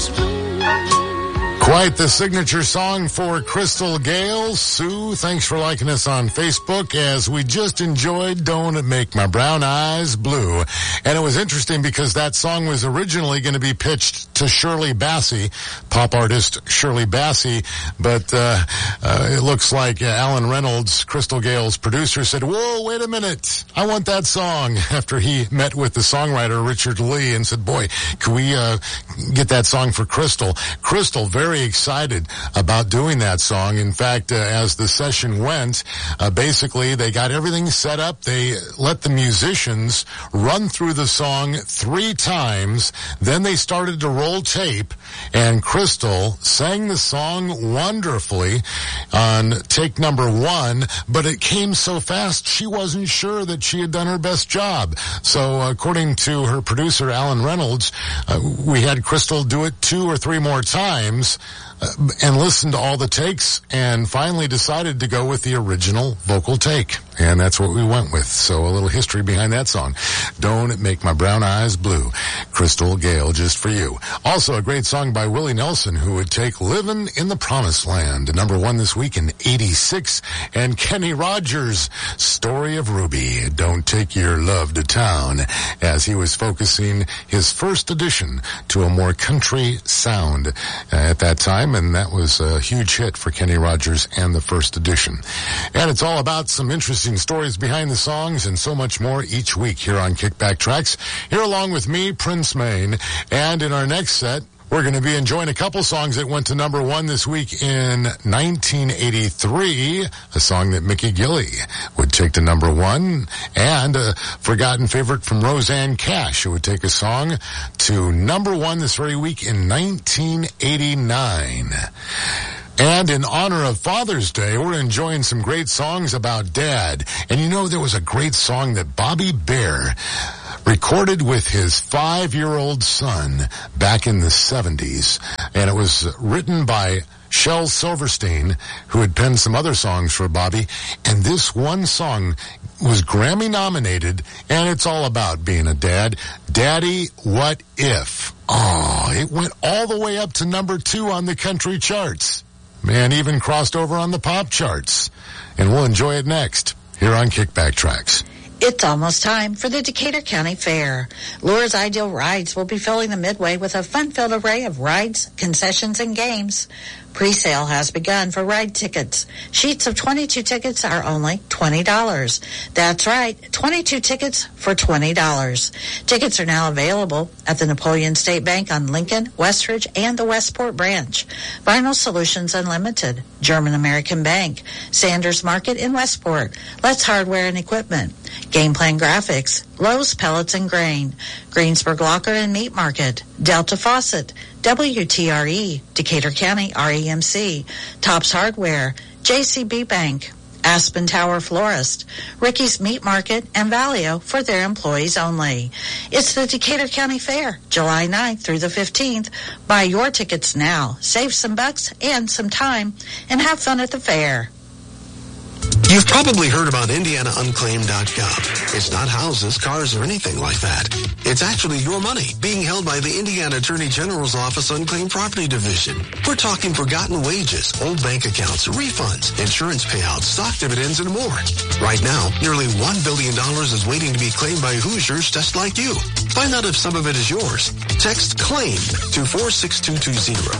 Quite the signature song for Crystal Gayle. Sue, thanks for liking us on Facebook as we just enjoyed Don't It Make My Brown Eyes Blue. And it was interesting because that song was originally going to be pitched to Shirley Bassey, pop artist Shirley Bassey, but it looks like Alan Reynolds, Crystal Gayle's producer, said, whoa, wait a minute, I want that song, after he met with the songwriter Richard Lee and said, boy, can we get that song for Crystal? Crystal, very excited about doing that song. In fact, as the session went, basically they got everything set up. They let the musicians run through the song 3 times. Then they started to roll tape, and Crystal sang the song wonderfully on take number 1, but it came so fast she wasn't sure that she had done her best job. So according to her producer, Alan Reynolds, we had Crystal do it 2 or 3 more times and listened to all the takes and finally decided to go with the original vocal take. And that's what we went with. So a little history behind that song. Don't It Make My Brown Eyes Blue. Crystal Gayle, just for you. Also a great song by Willie Nelson, who would take Livin' in the Promised Land to number 1 this week in 86. And Kenny Rogers, Story of Ruby, Don't Take Your Love to Town, as he was focusing his first edition to a more country sound at that time. And that was a huge hit for Kenny Rogers and the first edition. And it's all about some interesting stories behind the songs and so much more each week here on Kickback Tracks. Here along with me, Prince Main. And in our next set, we're going to be enjoying a couple songs that went to number 1 this week in 1983, a song that Mickey Gilley would take to number 1, and a forgotten favorite from Rosanne Cash, who would take a song to number 1 this very week in 1989. And in honor of Father's Day, we're enjoying some great songs about Dad. And you know, there was a great song that Bobby Bare recorded with his 5-year-old son back in the 70s. And it was written by Shel Silverstein, who had penned some other songs for Bobby. And this one song was Grammy nominated, and it's all about being a dad. Daddy, What If? Oh, it went all the way up to number 2 on the country charts. Man, even crossed over on the pop charts. And we'll enjoy it next here on Kickback Tracks. It's almost time for the Decatur County Fair. Lure's Ideal Rides will be filling the midway with a fun-filled array of rides, concessions, and games. Pre-sale has begun for ride tickets. Sheets of 22 tickets are only $20. That's right, 22 tickets for $20. Tickets are now available at the Napoleon State Bank on Lincoln, Westridge, and the Westport branch. Vinyl Solutions Unlimited, German American Bank, Sanders Market in Westport, Let's Hardware and Equipment, Game Plan Graphics, Lowe's Pellets and Grain, Greensburg Locker and Meat Market, Delta Faucet, WTRE, Decatur County REMC, Tops Hardware, JCB Bank, Aspen Tower Florist, Ricky's Meat Market, and Valio for their employees only. It's the Decatur County Fair, July 9th through the 15th. Buy your tickets now, save some bucks and some time, and have fun at the fair. You've probably heard about IndianaUnclaimed.gov. It's not houses, cars, or anything like that. It's actually your money being held by the Indiana Attorney General's Office Unclaimed Property Division. We're talking forgotten wages, old bank accounts, refunds, insurance payouts, stock dividends, and more. Right now, nearly $1 billion is waiting to be claimed by Hoosiers just like you. Find out if some of it is yours. Text CLAIM to 46220.